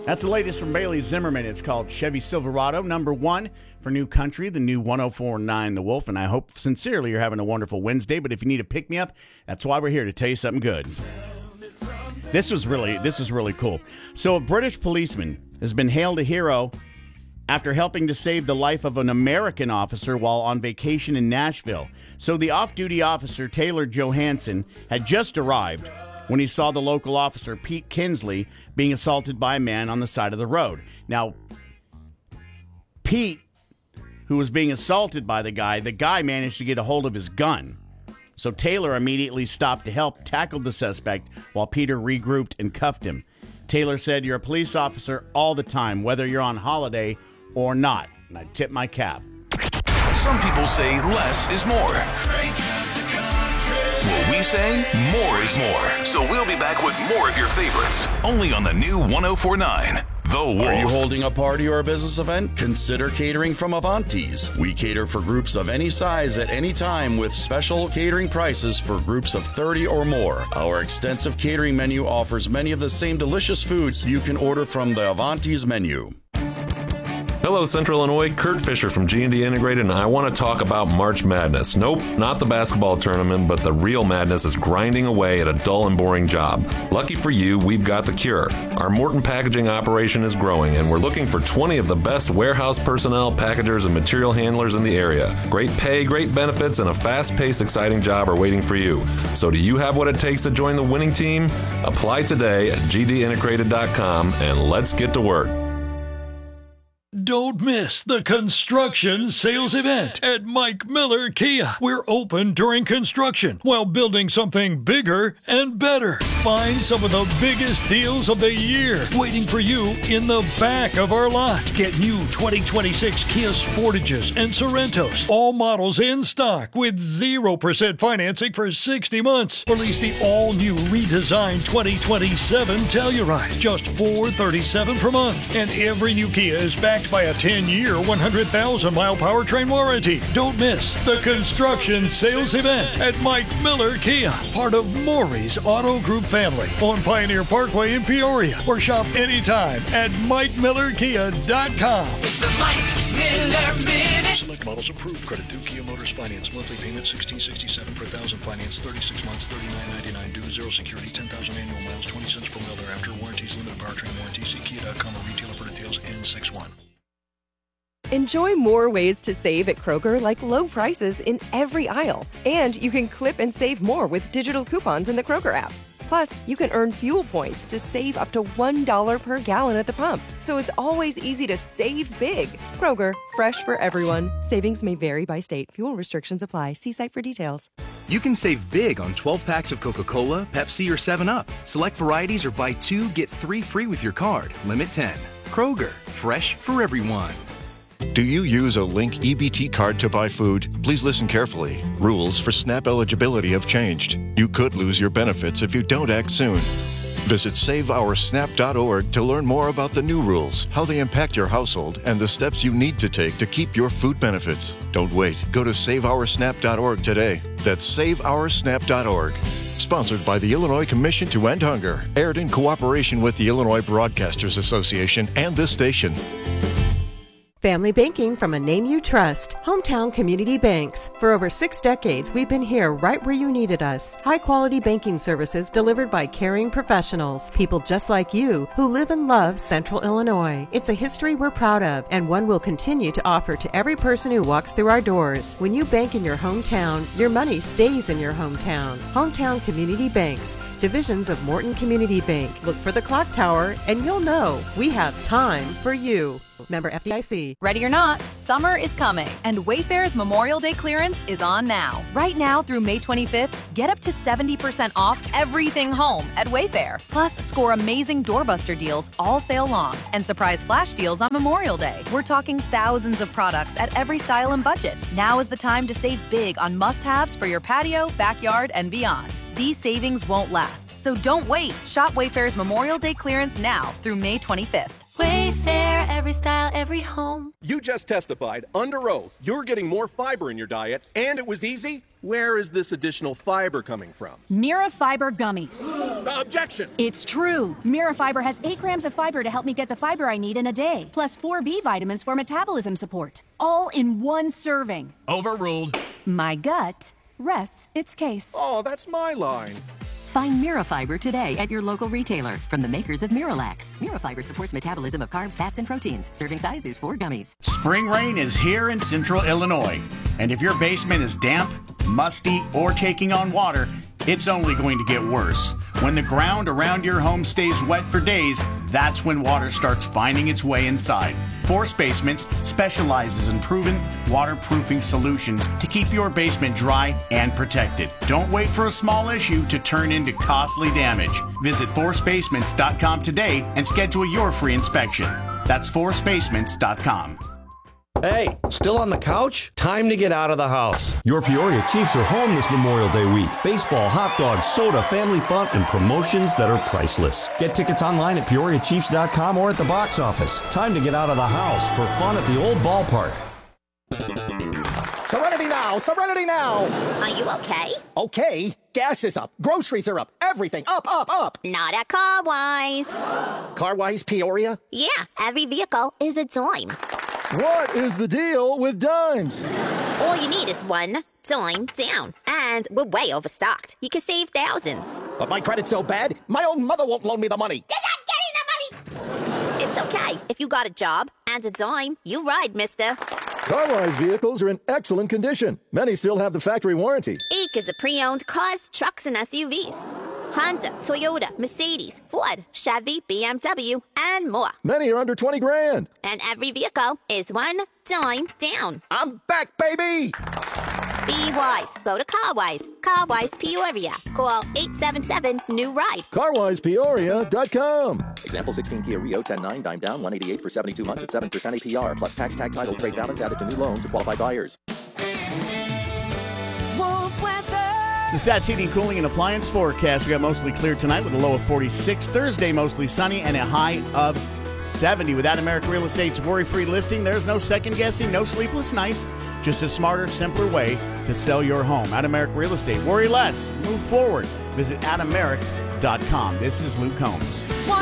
That's the latest from Bailey Zimmerman. It's called Chevy Silverado, number one for New Country, the new 104.9 The Wolf. And I hope sincerely you're having a wonderful Wednesday. But if you need a pick-me-up, that's why we're here, to tell you something good. This is really cool. So a British policeman has been hailed a hero after helping to save the life of an American officer while on vacation in Nashville. So the off-duty officer, Taylor Johansson, had just arrived when he saw the local officer, Pete Kinsley, being assaulted by a man on the side of the road. Now, Pete, who was being assaulted by the guy managed to get a hold of his gun. So Taylor immediately stopped to help, tackled the suspect, while Peter regrouped and cuffed him. Taylor said, "You're a police officer all the time, whether you're on holiday or not." And I tip my cap. Some people say less is more. Well, we say more is more. So we'll be back with more of your favorites, only on the new 104.9 The Wolf. Are you holding a party or a business event? Consider catering from Avanti's. We cater for groups of any size at any time with special catering prices for groups of 30 or more. Our extensive catering menu offers many of the same delicious foods you can order from the Avanti's menu. Hello, Central Illinois. Kurt Fisher from G&D Integrated, and I want to talk about March Madness. Nope, not the basketball tournament, but the real madness is grinding away at a dull and boring job. Lucky for you, we've got the cure. Our Morton packaging operation is growing, and we're looking for 20 of the best warehouse personnel, packagers, and material handlers in the area. Great pay, great benefits, and a fast-paced, exciting job are waiting for you. So do you have what it takes to join the winning team? Apply today at gdintegrated.com, and let's get to work. Don't miss the construction sales event at Mike Miller Kia. We're open during construction while building something bigger and better. Find some of the biggest deals of the year waiting for you in the back of our lot. Get new 2026 Kia Sportages and Sorrentos. All models in stock with 0% financing for 60 months. Release the all-new redesigned 2027 Telluride. Just $437 per month. And every new Kia is backed by a 10-year, 100,000-mile powertrain warranty. Don't miss the construction sales event at Mike Miller Kia, part of Maury's Auto Group family on Pioneer Parkway in Peoria, or shop anytime at MikeMillerKia.com. It's a Mike Miller Minute. Select models approved. Credit through Kia Motors Finance. Monthly payment $16.67 per thousand. Finance 36 months, $39.99 due. Zero security, 10,000 annual miles, 20 cents per mile thereafter. Warranties, limited powertrain warranty. See Kia.com or retailer for details. N61. Enjoy more ways to save at Kroger, like low prices in every aisle. And you can clip and save more with digital coupons in the Kroger app. Plus, you can earn fuel points to save up to $1 per gallon at the pump. So it's always easy to save big. Kroger, fresh for everyone. Savings may vary by state. Fuel restrictions apply. See site for details. You can save big on 12 packs of Coca-Cola, Pepsi, or 7-Up. Select varieties or buy 2, get 3 free with your card. Limit 10. Kroger, fresh for everyone. Do you use a Link EBT card to buy food? Please listen carefully. Rules for SNAP eligibility have changed. You could lose your benefits if you don't act soon. Visit SaveOurSNAP.org to learn more about the new rules, how they impact your household, and the steps you need to take to keep your food benefits. Don't wait. Go to SaveOurSNAP.org today. That's SaveOurSNAP.org. Sponsored by the Illinois Commission to End Hunger. Aired in cooperation with the Illinois Broadcasters Association and this station. Family banking from a name you trust. Hometown Community Banks. For over 6 decades, we've been here right where you needed us. High-quality banking services delivered by caring professionals. People just like you who live and love Central Illinois. It's a history we're proud of and one we'll continue to offer to every person who walks through our doors. When you bank in your hometown, your money stays in your hometown. Hometown Community Banks. Divisions of Morton Community Bank. Look for the clock tower and you'll know we have time for you. Member FDIC. Ready or not, summer is coming, and Wayfair's Memorial Day clearance is on now. Right now through May 25th, get up to 70% off everything home at Wayfair. Plus, score amazing doorbuster deals all sale long and surprise flash deals on Memorial Day. We're talking thousands of products at every style and budget. Now is the time to save big on must-haves for your patio, backyard, and beyond. These savings won't last, so don't wait. Shop Wayfair's Memorial Day clearance now through May 25th. Wayfair every style, every home. You just testified under oath you're getting more fiber in your diet, and it was easy. Where is this additional fiber coming from? Mira Fiber Gummies. Objection! It's true. Mira Fiber has 8 grams of fiber to help me get the fiber I need in a day, plus 4 B vitamins for metabolism support. All in one serving. Overruled. My gut rests its case. Oh, that's my line. Find Mirafiber today at your local retailer from the makers of Miralax. Mirafiber supports metabolism of carbs, fats, and proteins. Serving size is 4 gummies. Spring rain is here in central Illinois. And if your basement is damp, musty, or taking on water, it's only going to get worse. When the ground around your home stays wet for days, that's when water starts finding its way inside. Force Basements specializes in proven waterproofing solutions to keep your basement dry and protected. Don't wait for a small issue to turn into costly damage. Visit forcebasements.com today and schedule your free inspection. That's forcebasements.com. Hey, still on the couch? Time to get out of the house. Your Peoria Chiefs are home this Memorial Day week. Baseball, hot dogs, soda, family fun, and promotions that are priceless. Get tickets online at PeoriaChiefs.com or at the box office. Time to get out of the house for fun at the old ballpark. Serenity now! Serenity now! Are you okay? Okay. Gas is up. Groceries are up. Everything up, up, up. Not at Carwise. Carwise Peoria? Yeah, every vehicle is a dime. What is the deal with dimes? All you need is one dime down. And we're way overstocked. You can save thousands. But my credit's so bad, my own mother won't loan me the money. You're not getting the money! It's okay. If you got a job and a dime, you ride, mister. Carwise vehicles are in excellent condition. Many still have the factory warranty. Eek is a pre-owned cars, trucks, and SUVs. Honda, Toyota, Mercedes, Ford, Chevy, BMW, and more. Many are under 20 grand. And every vehicle is one dime down. I'm back, baby! Be wise. Go to Carwise. Carwise Peoria. Call 877-NEW-RIDE. CarwisePeoria.com. Example 16 Kia Rio 10.9, dime down, 188 for 72 months at 7% APR, plus tax, tag, title, trade balance added to new loan to qualified buyers. Wolf weather. The Stats Heating, Cooling, and Appliance forecast. We got mostly clear tonight with a low of 46. Thursday, mostly sunny and a high of 70. With At-America Real Estate's worry-free listing, there's no second guessing, no sleepless nights. Just a smarter, simpler way to sell your home. At-America Real Estate. Worry less. Move forward. Visit atamerica.com. This is Luke Combs.